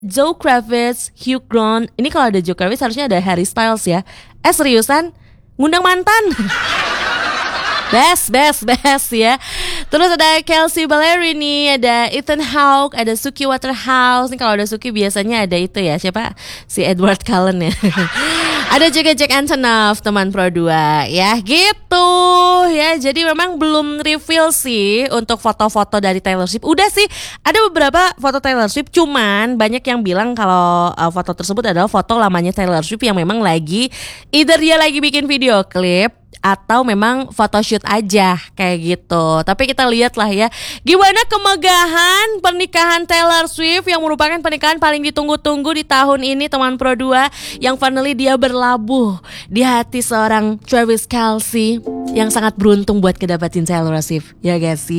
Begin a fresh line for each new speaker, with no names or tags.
Zoe Kravitz, Hugh Grant. Ini kalau ada Zoe Kravitz harusnya ada Harry Styles ya. Seriusan? Ngundang mantan? Best ya. Terus ada Kelsea Ballerini, ada Ethan Hawke, ada Suki Waterhouse. Nih kalau ada Suki biasanya ada itu ya, siapa? Si Edward Cullen ya. Ada juga Jack Antonoff, teman Pro 2 ya, gitu ya. Jadi memang belum reveal sih untuk foto-foto dari Taylor Swift. Udah sih, ada beberapa foto Taylor Swift, cuman banyak yang bilang kalau foto tersebut adalah foto lamanya Taylor Swift yang memang lagi either dia lagi bikin video klip atau memang photoshoot aja kayak gitu. Tapi kita lihat lah ya, gimana kemegahan pernikahan Taylor Swift yang merupakan pernikahan paling ditunggu-tunggu di tahun ini, teman Pro 2, yang finally dia berlabuh di hati seorang Travis Kelce yang sangat beruntung buat kedapatin Taylor Swift. Ya gak sih?